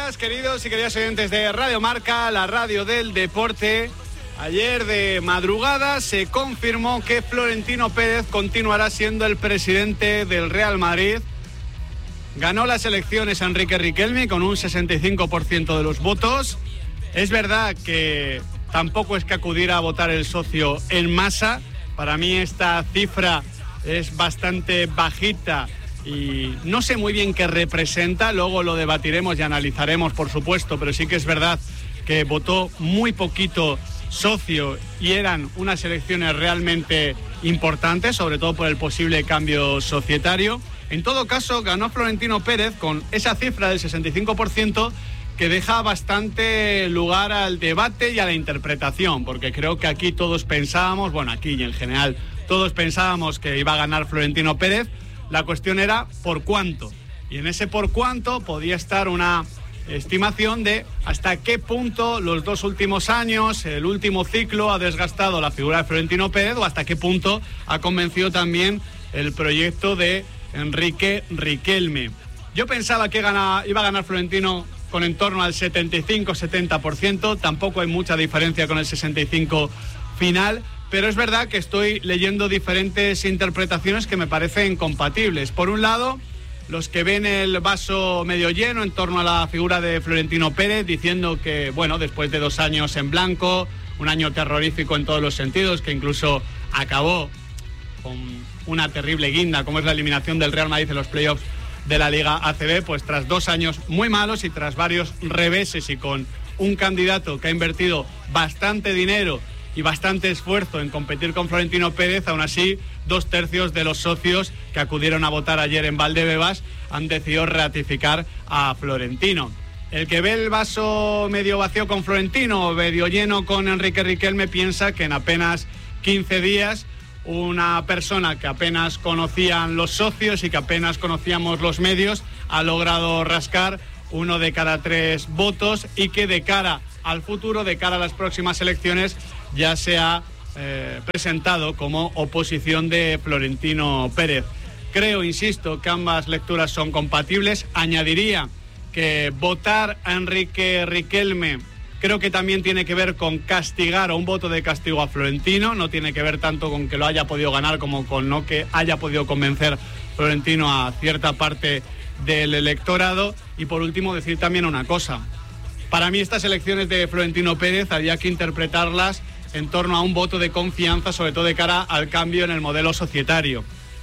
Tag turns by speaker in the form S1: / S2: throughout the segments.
S1: días, queridos y queridas oyentes de Radio Marca, la radio del deporte. Ayer de madrugada se confirmó que Florentino Pérez continuará siendo el presidente del Real Madrid. Ganó las elecciones Enrique Riquelme con un 65% de los votos. Es verdad que tampoco es que acudiera a votar el socio en masa. Para mí esta cifra es bastante bajita y no sé muy bien qué representa. Luego lo debatiremos y analizaremos, por supuesto, pero sí que es verdad que votó muy poquito socio y eran unas elecciones realmente importantes, sobre todo por el posible cambio societario. En todo caso, ganó Florentino Pérez con esa cifra del 65%, que deja bastante lugar al debate y a la interpretación, porque creo que aquí todos pensábamos, bueno, aquí y en general, todos pensábamos que iba a ganar Florentino Pérez. La cuestión era por cuánto, y en ese por cuánto podía estar una estimación de hasta qué punto los 2 últimos años, el último ciclo, ha desgastado la figura de Florentino Pérez, o hasta qué punto ha convencido también el proyecto de Enrique Riquelme. Yo pensaba que iba a ganar Florentino con en torno al 75-70%, tampoco hay mucha diferencia con el 65% final, pero es verdad que estoy leyendo diferentes interpretaciones que me parecen compatibles. Por un lado, los que ven el vaso medio lleno en torno a la figura de Florentino Pérez, diciendo que, bueno, después de 2 años en blanco, un año terrorífico en todos los sentidos, que incluso acabó con una terrible guinda, como es la eliminación del Real Madrid en los playoffs de la Liga ACB, pues tras 2 años muy malos y tras varios reveses y con un candidato que ha invertido bastante dinero y bastante esfuerzo en competir con Florentino Pérez, aún así 2/3 de los socios que acudieron a votar ayer en Valdebebas han decidido ratificar a Florentino. El que ve el vaso medio vacío con Florentino o medio lleno con Enrique Riquelme piensa que en apenas 15 días una persona que apenas conocían los socios y que apenas conocíamos los medios ha logrado rascar 1 de cada 3 votos, y que de cara al futuro, de cara a las próximas elecciones, ya se ha presentado como oposición de Florentino Pérez. Creo, insisto, que ambas lecturas son compatibles. Añadiría que votar a Enrique Riquelme creo que también tiene que ver con castigar, o un voto de castigo a Florentino. No tiene que ver tanto con que lo haya podido ganar como con no que haya podido convencer Florentino a cierta parte del electorado. Y por último, decir también una cosa. Para mí estas elecciones de Florentino Pérez había que interpretarlas en torno a un voto de confianza, sobre todo de cara al cambio en el modelo societario.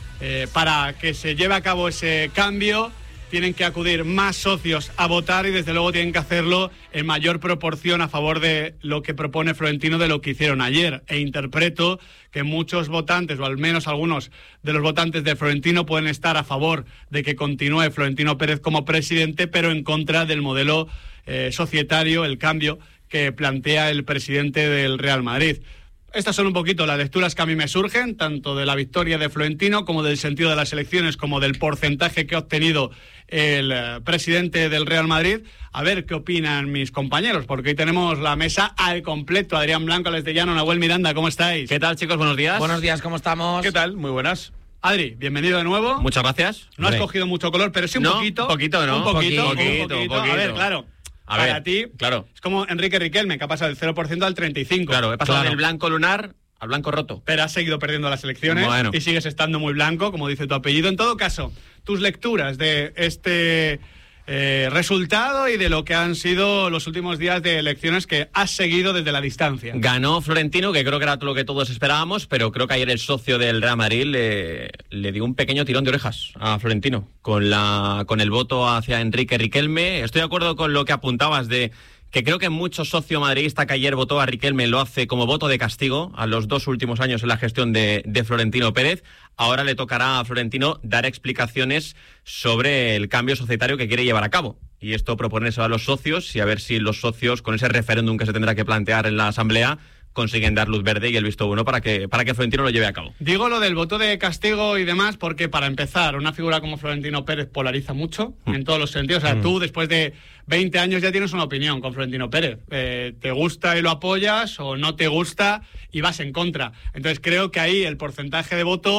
S1: Para que se lleve a cabo ese cambio tienen que acudir más socios a votar, y desde luego tienen que hacerlo en mayor proporción a favor de lo que propone Florentino de lo que hicieron ayer. E interpreto que muchos votantes, o al menos algunos de los votantes de Florentino, pueden estar a favor de que continúe Florentino Pérez como presidente, pero en contra del modelo societario, el cambio que plantea el presidente del Real Madrid. Estas son un poquito las lecturas que a mí me surgen, tanto de la victoria de Florentino como del sentido de las elecciones, como del porcentaje que ha obtenido el presidente del Real Madrid. A ver qué opinan mis compañeros, porque hoy tenemos la mesa al completo. Adrián Blanco, Alex de Llano, Nahuel Miranda, ¿cómo estáis?
S2: ¿Qué tal, chicos? Buenos días.
S3: Buenos días, ¿cómo estamos?
S1: ¿Qué tal? Muy buenas. Adri, bienvenido de nuevo.
S2: Muchas gracias.
S1: No has cogido mucho color, pero sí un poquito.
S2: Un poquito, ¿no?
S1: Un poquito.
S2: A
S1: ver, claro. Para ti,
S2: claro.
S1: Es como Enrique Riquelme, que ha pasado del 0% al 35%.
S2: Claro, he pasado del blanco lunar al blanco roto.
S1: Pero has seguido perdiendo las elecciones y sigues estando muy blanco, como dice tu apellido. En todo caso, tus lecturas de este resultado y de lo que han sido los últimos días de elecciones que has seguido desde la distancia.
S2: Ganó Florentino, que creo que era lo que todos esperábamos, pero creo que ayer el socio del Real Madrid le dio un pequeño tirón de orejas a Florentino con el voto hacia Enrique Riquelme. Estoy de acuerdo con lo que apuntabas de que creo que mucho socio madridista que ayer votó a Riquelme lo hace como voto de castigo a los 2 últimos años en la gestión de Florentino Pérez. Ahora le tocará a Florentino dar explicaciones sobre el cambio societario que quiere llevar a cabo. Y esto proponérselo a los socios y a ver si los socios, con ese referéndum que se tendrá que plantear en la Asamblea, consiguen dar luz verde y el visto bueno para que Florentino lo lleve a cabo.
S1: Digo lo del voto de castigo y demás porque, para empezar, una figura como Florentino Pérez polariza mucho en todos los sentidos. O sea, tú después de 20 años ya tienes una opinión con Florentino Pérez. Te gusta y lo apoyas, o no te gusta y vas en contra. Entonces creo que ahí el porcentaje de voto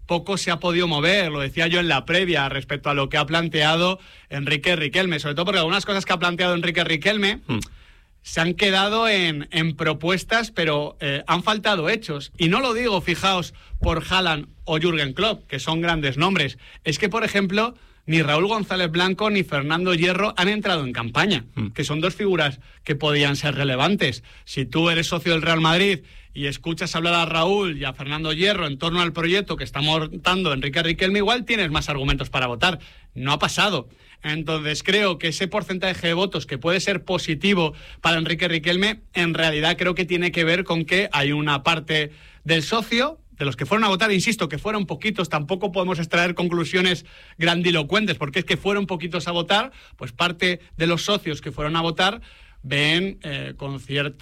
S1: poco se ha podido mover, lo decía yo en la previa, respecto a lo que ha planteado Enrique Riquelme, sobre todo porque algunas cosas que ha planteado Enrique Riquelme se han quedado en propuestas, pero han faltado hechos. Y no lo digo, fijaos, por Haaland o Jürgen Klopp, que son grandes nombres. Es que, por ejemplo, ni Raúl González Blanco ni Fernando Hierro han entrado en campaña, que son dos figuras que podían ser relevantes. Si tú eres socio del Real Madrid y escuchas hablar a Raúl y a Fernando Hierro en torno al proyecto que está montando Enrique Riquelme, igual tienes más argumentos para votar. No ha pasado. Entonces creo que ese porcentaje de votos que puede ser positivo para Enrique Riquelme, en realidad creo que tiene que ver con que hay una parte del socio, de los que fueron a votar, insisto, que fueron poquitos, tampoco podemos extraer conclusiones grandilocuentes, porque es que fueron poquitos a votar, pues parte de los socios que fueron a votar ven con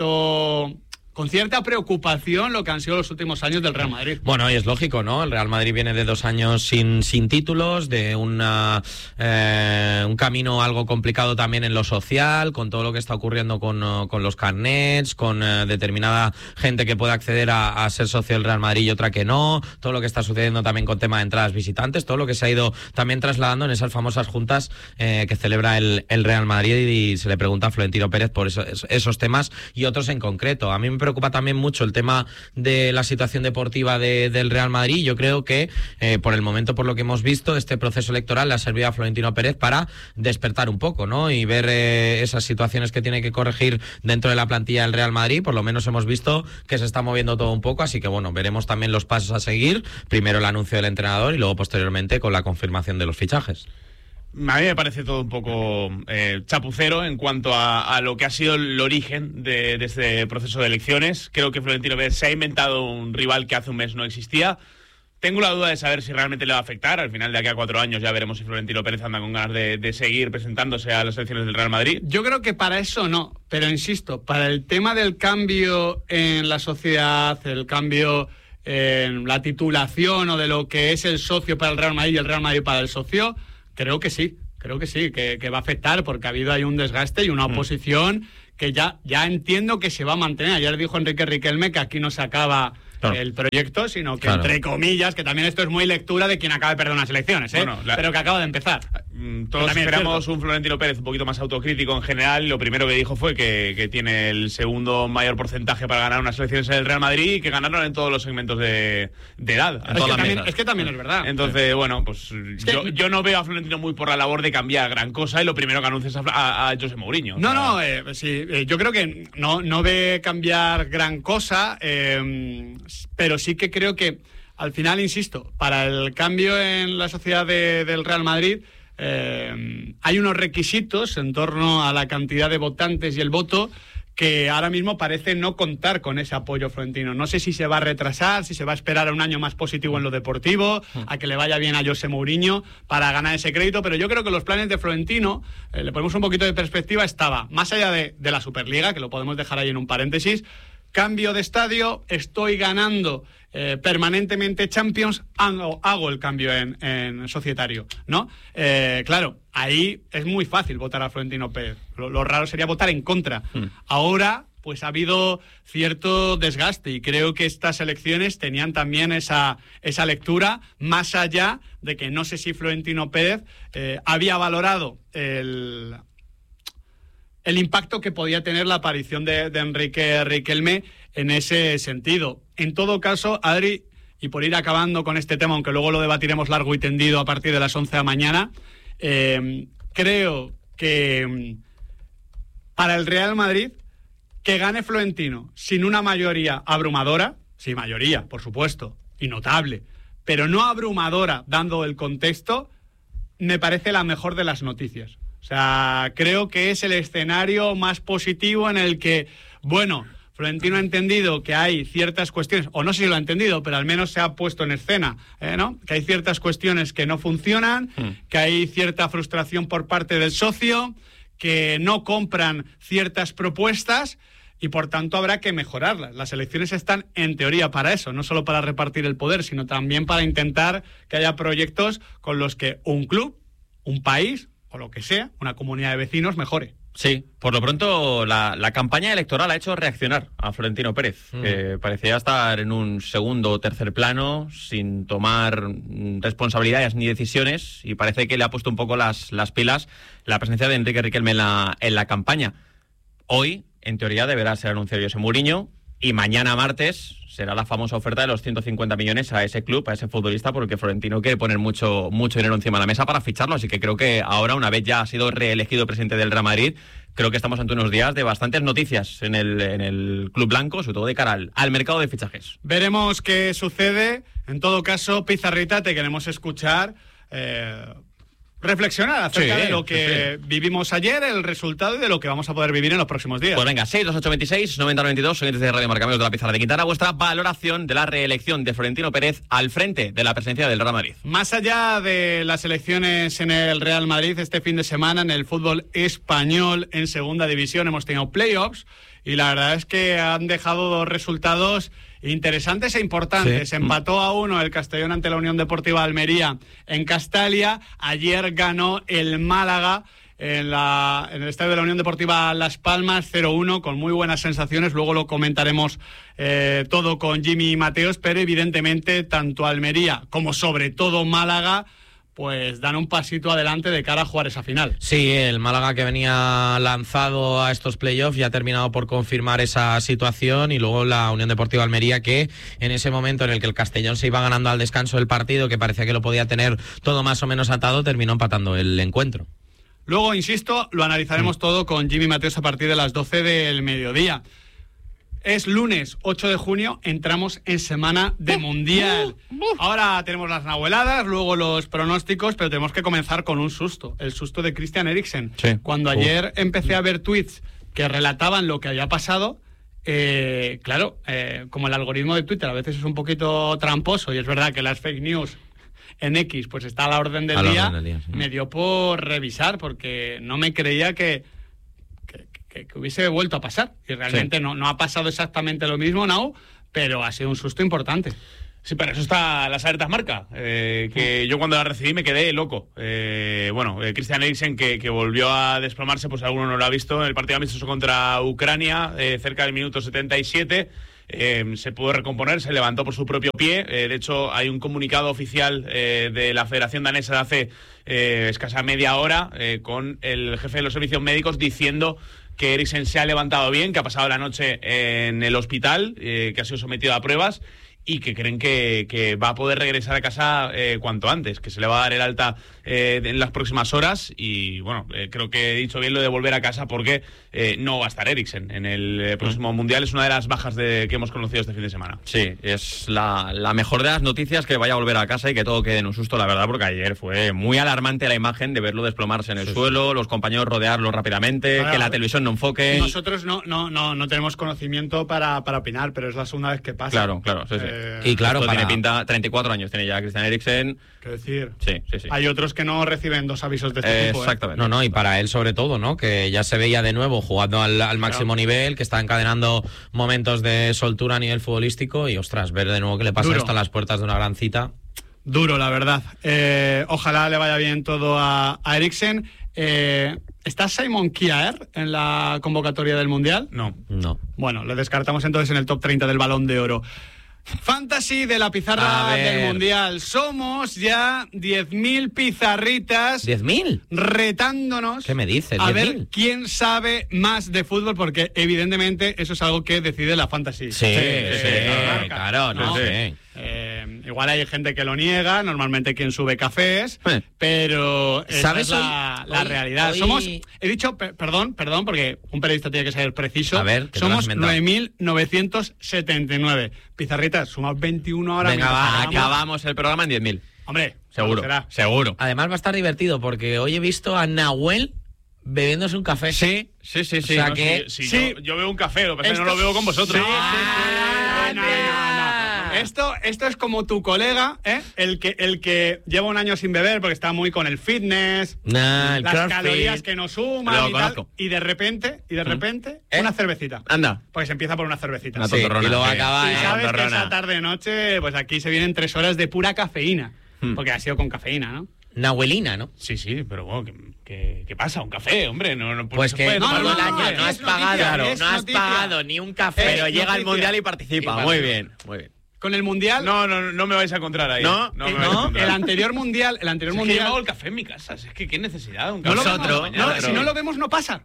S1: cierta preocupación lo que han sido los últimos años del Real Madrid.
S3: Bueno, y es lógico, ¿no? El Real Madrid viene de 2 años sin títulos, de un camino algo complicado también en lo social, con todo lo que está ocurriendo con los carnets, con determinada gente que puede acceder a ser socio del Real Madrid y otra que no, todo lo que está sucediendo también con tema de entradas visitantes, todo lo que se ha ido también trasladando en esas famosas juntas que celebra el Real Madrid, y se le pregunta a Florentino Pérez por esos temas y otros en concreto. A mí me preocupa también mucho el tema de la situación deportiva del Real Madrid. Yo creo que por el momento, por lo que hemos visto, este proceso electoral le ha servido a Florentino Pérez para despertar un poco, ¿no? Y ver esas situaciones que tiene que corregir dentro de la plantilla del Real Madrid. Por lo menos hemos visto que se está moviendo todo un poco, así que bueno, veremos también los pasos a seguir. Primero el anuncio del entrenador y luego posteriormente con la confirmación de los fichajes.
S4: A mí me parece todo un poco chapucero en cuanto a lo que ha sido el origen de este proceso de elecciones. Creo que Florentino Pérez se ha inventado un rival que hace un mes no existía. Tengo la duda de saber si realmente le va a afectar. Al final, de aquí a 4 años, ya veremos si Florentino Pérez anda con ganas de seguir presentándose a las elecciones del Real Madrid.
S1: Yo creo que para eso no, pero insisto, para el tema del cambio en la sociedad, el cambio en la titulación o de lo que es el socio para el Real Madrid y el Real Madrid para el socio, creo que sí, que va a afectar, porque ha habido ahí un desgaste y una oposición que ya entiendo que se va a mantener. Ayer dijo Enrique Riquelme que aquí no se acaba el proyecto, sino que entre comillas, que también esto es muy lectura de quien acaba de perder unas elecciones, bueno, pero que acaba de empezar.
S4: Todos esperamos un Florentino Pérez un poquito más autocrítico en general. Lo primero que dijo fue que tiene el segundo mayor porcentaje para ganar unas elecciones en el Real Madrid y que ganaron en todos los segmentos de edad.
S1: Es que también es verdad.
S4: Entonces, bueno, pues yo no veo a Florentino muy por la labor de cambiar gran cosa, y lo primero que anuncia es a José Mourinho.
S1: Yo creo que no ve cambiar gran cosa, pero sí que creo que al final, insisto, para el cambio en la sociedad del Real Madrid hay unos requisitos en torno a la cantidad de votantes y el voto que ahora mismo parece no contar con ese apoyo florentino. No sé si se va a retrasar, si se va a esperar a un año más positivo en lo deportivo, a que le vaya bien a José Mourinho para ganar ese crédito, pero yo creo que los planes de Florentino, le ponemos un poquito de perspectiva, estaba más allá de la Superliga, que lo podemos dejar ahí en un paréntesis. Cambio de estadio, estoy ganando permanentemente Champions, hago el cambio en societario, ¿no? Claro, ahí es muy fácil votar a Florentino Pérez. Lo raro sería votar en contra. Ahora, pues ha habido cierto desgaste, y creo que estas elecciones tenían también esa lectura, más allá de que no sé si Florentino Pérez había valorado el impacto que podía tener la aparición de Enrique Riquelme en ese sentido. En todo caso, Adri, y por ir acabando con este tema, aunque luego lo debatiremos largo y tendido a partir de las 11 de la mañana, creo que para el Real Madrid, que gane Florentino sin una mayoría abrumadora, sí, mayoría, por supuesto, y notable, pero no abrumadora dando el contexto, me parece la mejor de las noticias. O sea, creo que es el escenario más positivo en el que, bueno, Florentino ha entendido que hay ciertas cuestiones, o no sé si lo ha entendido, pero al menos se ha puesto en escena, ¿no? Que hay ciertas cuestiones que no funcionan, que hay cierta frustración por parte del socio, que no compran ciertas propuestas y por tanto habrá que mejorarlas. Las elecciones están en teoría para eso, no solo para repartir el poder, sino también para intentar que haya proyectos con los que un club, un país por lo que sea, una comunidad de vecinos mejore.
S2: Sí, por lo pronto la campaña electoral ha hecho reaccionar a Florentino Pérez, que parecía estar en un segundo o tercer plano, sin tomar responsabilidades ni decisiones, y parece que le ha puesto un poco las pilas la presencia de Enrique Riquelme en la campaña. Hoy, en teoría, deberá ser anunciado José Mourinho, y mañana martes será la famosa oferta de los 150 millones a ese club, a ese futbolista, porque Florentino quiere poner mucho dinero encima de la mesa para ficharlo. Así que creo que ahora, una vez ya ha sido reelegido presidente del Real Madrid, creo que estamos ante unos días de bastantes noticias en el club blanco, sobre todo de cara al mercado de fichajes.
S1: Veremos qué sucede. En todo caso, Pizarrita, te queremos escuchar reflexionar acerca de lo que vivimos ayer, el resultado y de lo que vamos a poder vivir en los próximos días.
S2: Pues venga, 62826-9092, oyentes de Radio Marca, de la Pizarra de Quintana, vuestra valoración de la reelección de Florentino Pérez al frente de la presidencia del Real Madrid.
S1: Más allá de las elecciones en el Real Madrid, este fin de semana en el fútbol español en segunda división hemos tenido playoffs y la verdad es que han dejado dos resultados interesantes e importantes. Sí. Empató a 1 el Castellón ante la Unión Deportiva Almería en Castalia. Ayer ganó el Málaga en el estadio de la Unión Deportiva Las Palmas 0-1 con muy buenas sensaciones. Luego lo comentaremos todo con Jimmy Mateos, pero evidentemente tanto Almería como sobre todo Málaga pues dan un pasito adelante de cara a jugar esa final.
S3: Sí, el Málaga, que venía lanzado a estos playoffs, ya ha terminado por confirmar esa situación, y luego la Unión Deportiva Almería, que en ese momento en el que el Castellón se iba ganando al descanso del partido, que parecía que lo podía tener todo más o menos atado, terminó empatando el encuentro.
S1: Luego, insisto, lo analizaremos todo con Jimmy Mateos a partir de las 12 del mediodía. Es lunes 8 de junio, entramos en semana de Mundial. Ahora tenemos las nahueladas, luego los pronósticos, pero tenemos que comenzar con un susto, el susto de Christian Eriksen.
S2: Sí.
S1: Cuando ayer empecé a ver tweets que relataban lo que había pasado, como el algoritmo de Twitter a veces es un poquito tramposo, y es verdad que las fake news en X pues está a la orden del día, sí. Me dio por revisar porque no me creía que hubiese vuelto a pasar, y realmente no ha pasado exactamente lo mismo, pero ha sido un susto importante.
S4: Sí, para eso está las alertas marca, que yo cuando la recibí me quedé loco. Christian Eriksen, que volvió a desplomarse, pues alguno no lo ha visto, en el partido amistoso contra Ucrania, cerca del minuto 77, se pudo recomponer, se levantó por su propio pie. De hecho, hay un comunicado oficial de la Federación Danesa de hace escasa media hora, con el jefe de los servicios médicos diciendo que Eriksen se ha levantado bien, que ha pasado la noche en el hospital, que ha sido sometido a pruebas, y que creen que va a poder regresar a casa cuanto antes, que se le va a dar el alta en las próximas horas. Y bueno, creo que he dicho bien lo de volver a casa, porque no va a estar Eriksen en el próximo Mundial. Es una de las bajas que hemos conocido este fin de semana.
S2: Sí, es la mejor de las noticias, que vaya a volver a casa y que todo quede en un susto, la verdad, porque ayer fue muy alarmante la imagen de verlo desplomarse en el suelo, los compañeros rodearlo rápidamente, que la televisión no enfoque.
S1: Nosotros no tenemos conocimiento para opinar, pero es la segunda vez que pasa.
S2: Claro, sí.
S3: Y claro,
S2: tiene pinta, 34 años tiene ya Christian Eriksen.
S1: Quiero decir,
S2: sí.
S1: Hay otros que no reciben dos avisos de este tipo.
S3: Exactamente. No, y para él sobre todo, ¿no? Que ya se veía de nuevo jugando al máximo nivel, que está encadenando momentos de soltura a nivel futbolístico, y ostras, ver de nuevo que le pasa esto a las puertas de una gran cita.
S1: Duro, la verdad. Ojalá le vaya bien todo a Eriksen. ¿Está Simon Kjaer en la convocatoria del Mundial?
S3: No.
S1: Bueno, le descartamos entonces en el top 30 del Balón de Oro. Fantasy de la pizarra del Mundial. Somos ya 10.000 pizarritas.
S3: ¿10.000?
S1: Retándonos.
S3: ¿Qué me dices?
S1: A ver quién sabe más de fútbol, porque evidentemente eso es algo que decide la Fantasy.
S3: Sí, claro, no sé.
S1: Igual hay gente que lo niega, normalmente quien sube cafés, pero esa es la realidad. He dicho, perdón, porque un periodista tiene que ser preciso.
S3: A ver,
S1: somos 9.979. Pizarritas, sumamos 21 ahora.
S2: Venga, acabamos el programa en 10.000.
S1: Hombre,
S2: seguro.
S3: Además va a estar divertido, porque hoy he visto a Nahuel bebiéndose un café.
S2: Sí.
S3: O sea
S4: yo veo un café, lo que pasa es que no lo veo con vosotros.
S1: No. Esto es como tu colega, el que lleva un año sin beber porque está muy con el fitness, las calorías que no suman y de repente, una cervecita.
S2: Anda.
S1: Pues empieza por una cervecita.
S2: Una tontorrona.
S3: Y luego acaba
S1: y sabes que esa tarde-noche, pues aquí se vienen 3 horas de pura cafeína, porque ha sido con cafeína, ¿no?
S3: nahuelina, ¿no?
S4: Sí, pero bueno, ¿qué pasa? Un café, hombre. No,
S3: Pues
S4: se
S3: que
S4: puede tomar
S3: todo el
S4: un
S3: año
S4: café.
S3: no has pagado ni un café.
S2: Pero llega al Mundial y participa. Muy bien.
S1: Con el Mundial...
S4: No me vais a encontrar ahí.
S2: No,
S4: me vais a encontrar.
S1: el anterior Mundial...
S4: Es que yo hago el café en mi casa. Es que qué necesidad. Un café
S2: Nosotros,
S1: si no lo vemos, no pasa.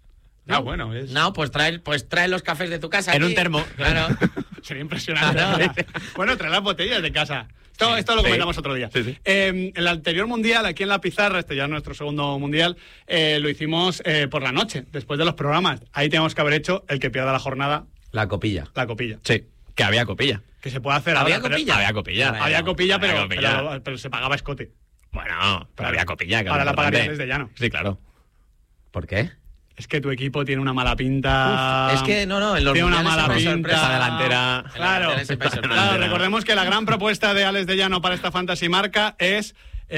S4: Bueno, es...
S3: No, pues trae los cafés de tu casa.
S2: En
S3: aquí.
S2: un termo.
S3: Claro.
S1: Sería impresionante. Bueno, trae las botellas de casa. Esto lo comentamos otro día.
S2: Sí.
S1: El anterior Mundial, aquí en La Pizarra, este ya es nuestro segundo Mundial, lo hicimos por la noche, después de los programas. Ahí tenemos que haber hecho el que pierda la jornada,
S3: La copilla.
S1: la copilla.
S2: Sí, que había copilla.
S1: Que se puede hacer
S3: ¿Había
S1: ahora, pero-
S3: copilla?
S2: Había copilla.
S3: Bueno,
S1: Había copilla,
S2: había
S1: pero,
S2: copilla.
S1: pero se pagaba escote.
S2: Bueno, pero había copilla. Que
S1: Ahora
S2: era
S1: la pagarías
S2: importante.
S1: desde llano.
S2: Sí, claro.
S3: ¿Por qué?
S1: Es que tu equipo tiene una mala pinta.
S3: Es que no, en los
S1: tiene una
S3: mundiales
S1: mala
S3: siempre hay
S1: pinta.
S3: sorpresa.
S2: delantera.
S1: Claro,
S3: Siempre hay sorpresa.
S1: claro, recordemos que la gran propuesta de Alex de Llano para esta Fantasy Marca es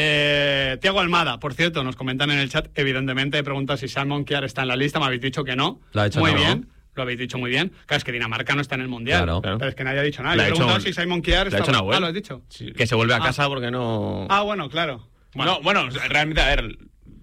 S1: Thiago Almada. Por cierto, nos comentan en el chat, evidentemente, preguntan si Salmon Kiar está en la lista. Me habéis dicho que no.
S3: Lo ha dicho
S1: muy
S3: no.
S1: bien. Lo habéis dicho muy bien. Claro, es que Dinamarca no está en el Mundial.
S3: Claro.
S1: Pero es que nadie ha dicho nada.
S2: Lo
S1: Yo
S2: ha
S1: he
S2: hecho
S1: preguntado
S2: un-
S1: si Simon Kiar
S2: lo ha
S1: está...
S2: hecho Nahuel.
S1: ¿lo has dicho?
S2: Que se vuelve a casa porque no...
S1: Bueno, claro.
S4: Bueno, realmente, a ver...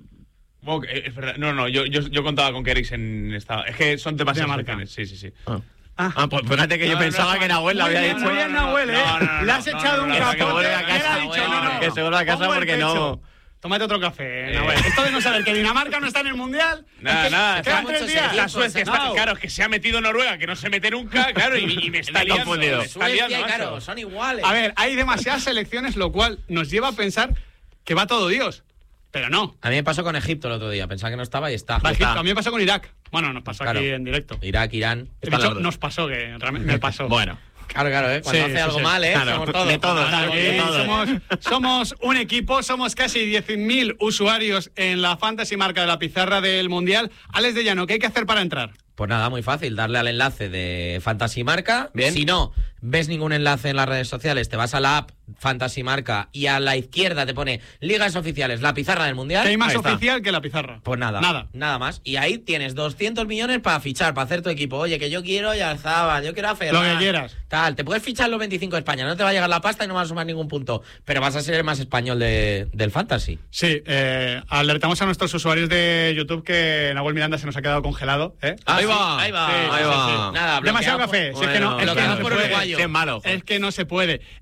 S4: Bueno, es verdad. No, yo contaba con que Eriksen estaba... Es que son temas de
S1: Dinamarca.
S4: selecciones. Sí.
S2: Pues fíjate que yo pensaba que Nahuel lo
S1: Muy
S2: había
S1: bien,
S2: dicho.
S1: muy bien, Nahuel, ¿eh?
S4: No,
S1: Le has echado un
S2: que
S1: capote.
S2: se vuelve a
S1: Él
S2: casa.
S1: ha dicho, no.
S2: Que se vuelve a casa
S1: Pongo el
S2: porque
S1: pecho.
S2: no...
S1: Tómate otro café, Nahuel. Esto de no saber que Dinamarca no está en el Mundial.
S4: Nada.
S1: Quedan
S3: mucho
S1: 3 días.
S3: seguir.
S4: La Suecia está... Claro, que se ha metido Noruega, que no se mete nunca, claro, y me está
S2: Me he
S4: liando.
S2: confundido.
S4: Me está
S3: Suecia,
S4: liando,
S3: claro,
S4: macho.
S3: son iguales.
S1: A ver, hay demasiadas selecciones, lo cual nos lleva a pensar que va todo Dios. Pero no.
S3: A mí me pasó con Egipto el otro día. Pensaba que no estaba y está.
S1: Va Egipto. A mí me pasó con Irak. Bueno, nos pasó
S3: Claro.
S1: aquí en directo.
S3: Irak, Irán.
S1: De
S2: Están
S1: hecho,
S2: las dos.
S1: nos pasó, que realmente me pasó.
S2: Bueno.
S3: Claro, cuando
S1: Sí,
S3: hace
S1: sí,
S3: algo
S1: sí.
S3: mal,
S2: Claro,
S3: somos todos.
S2: de todo,
S3: Claro,
S1: Aquí
S2: de todo.
S1: somos un equipo, somos casi 10.000 usuarios en la Fantasy Marca de La Pizarra del Mundial. Alex de Llano, ¿qué hay que hacer para entrar?
S3: Pues nada, muy fácil, darle al enlace de Fantasy Marca.
S2: Bien.
S3: Si no ves ningún enlace en las redes sociales, te vas a la app Fantasy Marca y a la izquierda te pone Ligas Oficiales, la pizarra del Mundial.
S1: ¿Qué hay más
S2: Ahí está.
S1: oficial que La Pizarra?
S3: Pues nada más. Y ahí tienes 200 millones para fichar, para hacer tu equipo. Oye, que yo quiero Yarzabal, yo quiero a Ferran.
S1: Lo que quieras.
S3: Tal, te puedes fichar los 25 de España, no te va a llegar la pasta y no vas a sumar ningún punto. Pero vas a ser el más español del Fantasy.
S1: Sí, alertamos a nuestros usuarios de YouTube que Nahuel Miranda se nos ha quedado congelado.
S2: Ahí
S3: sí,
S2: va.
S3: ahí va.
S1: Sí,
S2: Ahí va.
S3: Nada,
S1: Demasiado
S3: bloqueado
S1: café.
S3: por-
S1: Si es que no,
S2: Bueno,
S1: es que
S3: bloqueado
S1: no se
S3: por
S1: puede.
S3: uruguayo.
S2: Sí, es malo.
S1: Es que no se puede.